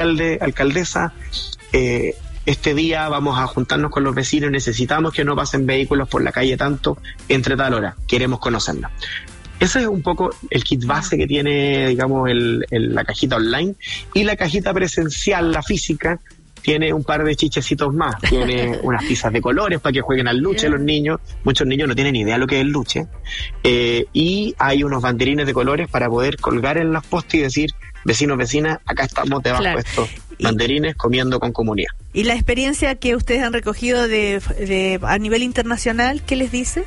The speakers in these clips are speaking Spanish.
alcalde, alcaldesa, este día vamos a juntarnos con los vecinos, necesitamos que no pasen vehículos por la calle tanto entre tal hora, queremos conocernos. Ese es un poco el kit base que tiene, digamos, la cajita online, y la cajita presencial, la física, tiene un par de chichecitos más. Tiene unas piezas de colores para que jueguen al luche los niños. Muchos niños no tienen idea de lo que es el luche. Y hay unos banderines de colores para poder colgar en los postes y decir: vecinos, vecinas, acá estamos debajo de estos banderines comiendo con comunidad. ¿Y la experiencia que ustedes han recogido a nivel internacional, qué les dice?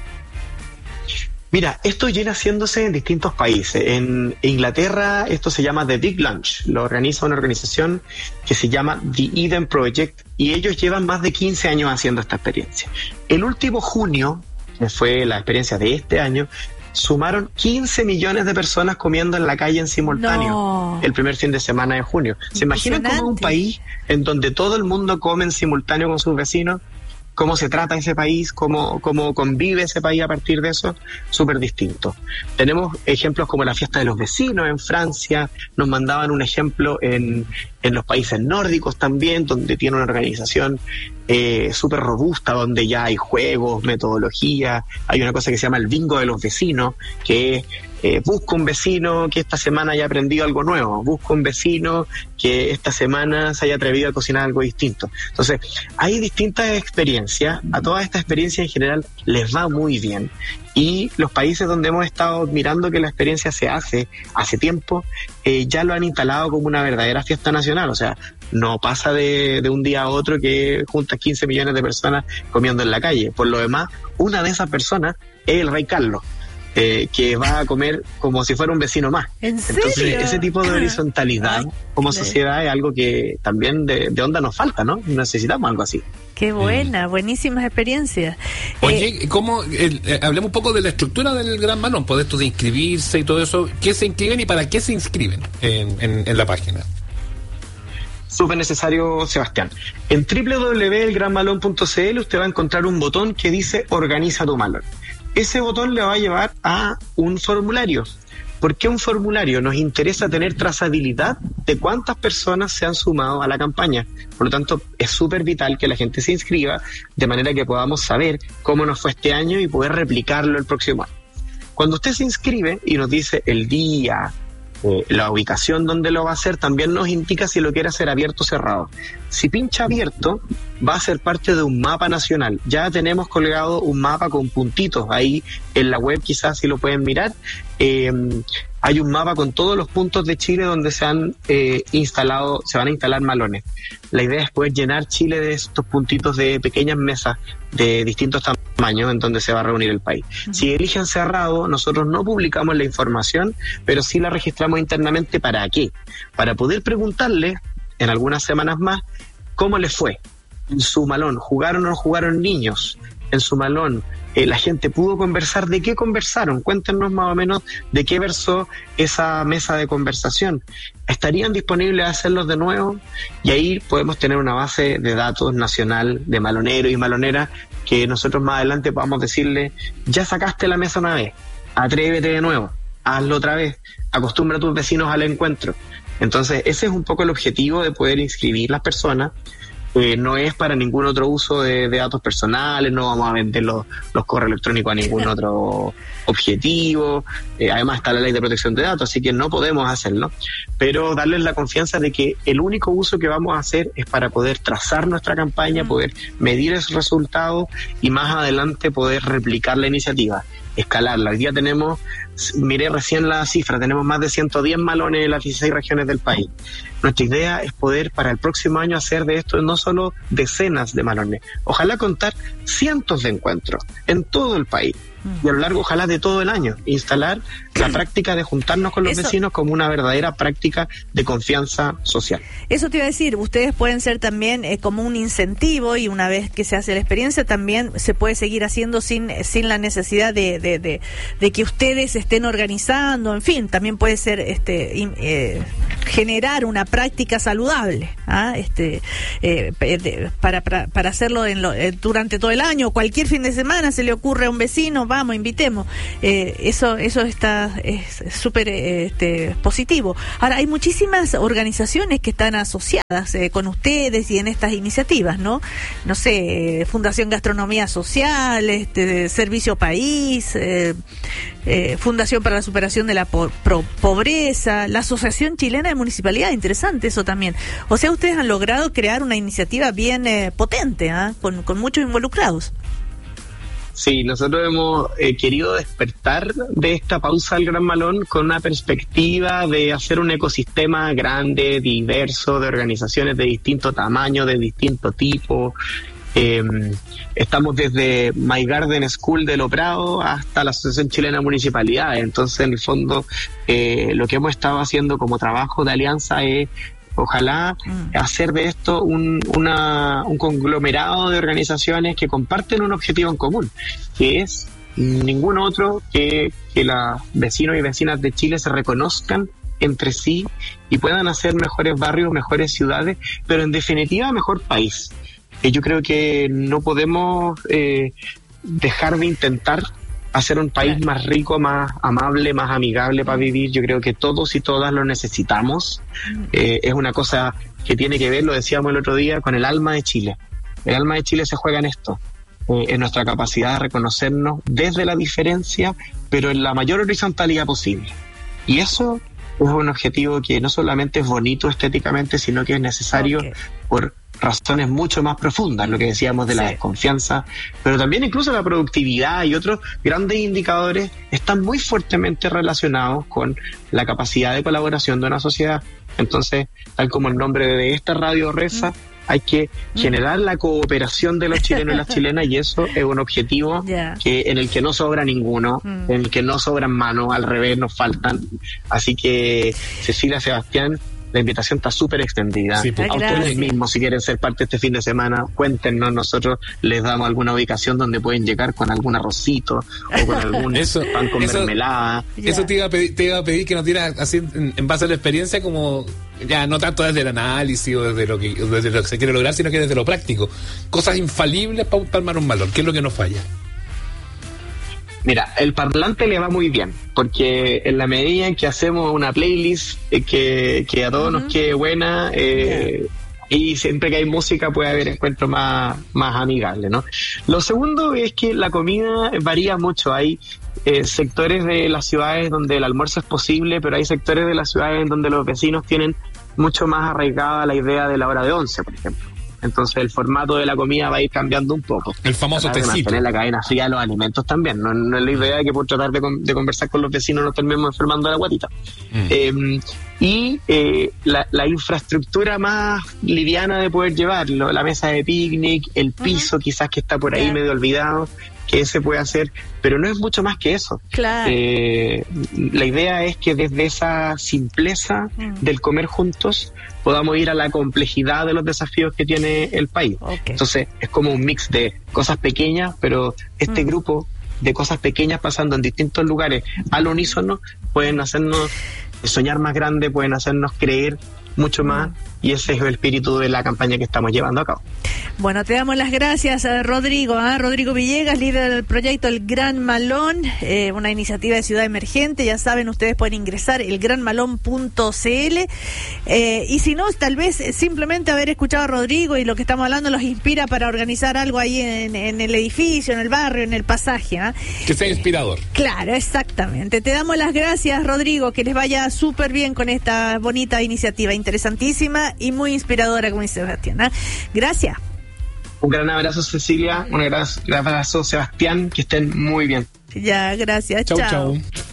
Mira, esto viene haciéndose en distintos países. En Inglaterra esto se llama The Big Lunch, lo organiza una organización que se llama The Eden Project, y ellos llevan más de 15 años haciendo esta experiencia. El último junio, que fue la experiencia de este año, sumaron 15 millones de personas comiendo en la calle en simultáneo el primer fin de semana de junio. ¿Se imaginan cómo un país en donde todo el mundo come en simultáneo con sus vecinos? ¿Cómo se trata ese país? ¿Cómo convive ese país a partir de eso? Súper distinto. Tenemos ejemplos como la fiesta de los vecinos en Francia. Nos mandaban un ejemplo en los países nórdicos también, donde tiene una organización súper robusta, donde ya hay juegos, metodología. Hay una cosa que se llama el bingo de los vecinos, que es busca un vecino que esta semana haya aprendido algo nuevo, busca un vecino que esta semana se haya atrevido a cocinar algo distinto. Entonces, hay distintas experiencias. A todas estas experiencias en general les va muy bien, y los países donde hemos estado mirando que la experiencia se hace tiempo, ya lo han instalado como una verdadera fiesta nacional. O sea, no pasa de un día a otro que juntas 15 millones de personas comiendo en la calle. Por lo demás, una de esas personas es el rey Carlos, que va a comer como si fuera un vecino más. ¿En serio? Entonces, ese tipo de horizontalidad como sociedad es algo que también de onda nos falta, ¿no? Necesitamos algo así. Qué buena, buenísimas experiencias. Oye, ¿cómo? Hablemos un poco de la estructura del Gran Malón, por esto de inscribirse y todo eso. ¿Qué se inscriben y para qué se inscriben en la página? Súper necesario, Sebastián. En www.elgranmalón.cl usted va a encontrar un botón que dice Organiza tu Malón. Ese botón le va a llevar a un formulario. ¿Por qué un formulario? Nos interesa tener trazabilidad de cuántas personas se han sumado a la campaña. Por lo tanto, es súper vital que la gente se inscriba, de manera que podamos saber cómo nos fue este año y poder replicarlo el próximo año. Cuando usted se inscribe y nos dice el día, la ubicación donde lo va a hacer, también nos indica si lo quiere hacer abierto o cerrado. Si pincha abierto, va a ser parte de un mapa nacional. Ya tenemos colgado un mapa con puntitos ahí en la web, quizás si lo pueden mirar. Hay un mapa con todos los puntos de Chile donde se van a instalar malones. La idea es poder llenar Chile de estos puntitos de pequeñas mesas de distintos tamaños en donde se va a reunir el país. Si eligen cerrado, nosotros no publicamos la información, pero sí la registramos internamente. ¿Para qué? Para poder preguntarle en algunas semanas más cómo les fue en su malón. ¿Jugaron o no jugaron niños en su malón? La gente pudo conversar. ¿De qué conversaron? Cuéntenos más o menos de qué versó esa mesa de conversación. ¿Estarían disponibles a hacerlos de nuevo? Y ahí podemos tener una base de datos nacional de maloneros y maloneras que nosotros más adelante podamos decirle: ya sacaste la mesa una vez, atrévete de nuevo, hazlo otra vez, acostumbra a tus vecinos al encuentro. Entonces, ese es un poco el objetivo de poder inscribir las personas. No es para ningún otro uso de datos personales, no vamos a vender los correos electrónicos a ningún otro objetivo. Además está la ley de protección de datos, así que no podemos hacerlo, pero darles la confianza de que el único uso que vamos a hacer es para poder trazar nuestra campaña, poder medir esos resultados y más adelante poder replicar la iniciativa, escalarla. Hoy día tenemos, miré recién la cifra, tenemos más de 110 malones en las 16 regiones del país. Nuestra idea es poder para el próximo año hacer de esto no solo decenas de malones, ojalá contar cientos de encuentros en todo el país y a lo largo ojalá de todo el año, instalar la práctica de juntarnos con los vecinos como una verdadera práctica de confianza social. Eso te iba a decir, ustedes pueden ser también como un incentivo, y una vez que se hace la experiencia también se puede seguir haciendo sin la necesidad de que ustedes estén organizando, en fin, también puede ser generar una práctica saludable, para hacerlo durante todo el año. Cualquier fin de semana se le ocurre a un vecino, vamos, invitemos. Eso es súper positivo. Ahora, hay muchísimas organizaciones que están asociadas con ustedes y en estas iniciativas, ¿no? No sé, Fundación Gastronomía Social, Servicio País, Fundación para la Superación de la Pobreza, la Asociación Chilena de Municipalidad, interesante eso también. O sea, ustedes han logrado crear una iniciativa bien potente, con muchos involucrados. Sí, nosotros hemos querido despertar de esta pausa del Gran Malón con una perspectiva de hacer un ecosistema grande, diverso, de organizaciones de distinto tamaño, de distinto tipo. Estamos desde My Garden School de Loprado hasta la Asociación Chilena de Municipalidades. Entonces, en el fondo, lo que hemos estado haciendo como trabajo de alianza es ojalá hacer de esto un conglomerado de organizaciones que comparten un objetivo en común, que es ningún otro que los vecinos y vecinas de Chile se reconozcan entre sí y puedan hacer mejores barrios, mejores ciudades, pero en definitiva mejor país. Yo creo que no podemos dejar de intentar hacer un país más rico, más amable, más amigable para vivir. Yo creo que todos y todas lo necesitamos. Es una cosa que tiene que ver, lo decíamos el otro día, con el alma de Chile. El alma de Chile se juega en esto, en nuestra capacidad de reconocernos desde la diferencia, pero en la mayor horizontalidad posible. Y eso es un objetivo que no solamente es bonito estéticamente, sino que es necesario por razones mucho más profundas, lo que decíamos de la desconfianza, pero también incluso la productividad y otros grandes indicadores están muy fuertemente relacionados con la capacidad de colaboración de una sociedad. Entonces, tal como el nombre de esta radio reza, hay que generar la cooperación de los chilenos y las chilenas, y eso es un objetivo en el que no sobra ninguno, en el que no sobran manos, al revés, nos faltan. Así que, Cecilia, Sebastián, la invitación está súper extendida. Sí, a ustedes mismos, si quieren ser parte este fin de semana, cuéntenos, nosotros les damos alguna ubicación donde pueden llegar con algún arrocito o con algún pan con mermelada. Eso te iba a pedir que nos dieras así en base a la experiencia, como ya no tanto desde el análisis o desde lo que se quiere lograr, sino que desde lo práctico. Cosas infalibles para armar un malón. ¿Qué es lo que nos falla? Mira, el parlante le va muy bien, porque en la medida en que hacemos una playlist que a todos nos quede buena, y siempre que hay música puede haber encuentros más amigables, ¿no? Lo segundo es que la comida varía mucho. Hay sectores de las ciudades donde el almuerzo es posible, pero hay sectores de las ciudades en donde los vecinos tienen mucho más arraigada la idea de la hora de 11, por ejemplo. Entonces el formato de la comida va a ir cambiando un poco. El famoso tecito. Mantener la cadena fría de los alimentos también. No es la idea que por tratar de conversar con los vecinos nos terminemos enfermando la guatita. La infraestructura más liviana de poder llevarlo, la mesa de picnic, el piso quizás que está por ahí medio olvidado, que se puede hacer, pero no es mucho más que eso. Claro. La idea es que desde esa simpleza del comer juntos podamos ir a la complejidad de los desafíos que tiene el país. Entonces es como un mix de cosas pequeñas, pero este grupo de cosas pequeñas pasando en distintos lugares al unísono pueden hacernos soñar más grande, pueden hacernos creer mucho más, y ese es el espíritu de la campaña que estamos llevando a cabo. Bueno, te damos las gracias a Rodrigo Villegas, líder del proyecto El Gran Malón, una iniciativa de Ciudad Emergente. Ya saben, ustedes pueden ingresar elgranmalón.cl, y si no, tal vez simplemente haber escuchado a Rodrigo y lo que estamos hablando los inspira para organizar algo ahí en el edificio, en el barrio, en el pasaje. Que sea inspirador. Claro, exactamente. Te damos las gracias, Rodrigo, que les vaya súper bien con esta bonita iniciativa, interesantísima y muy inspiradora, como dice Sebastián. Gracias. Un gran abrazo, Cecilia. Un gran abrazo, Sebastián. Que estén muy bien. Ya, gracias. Chao.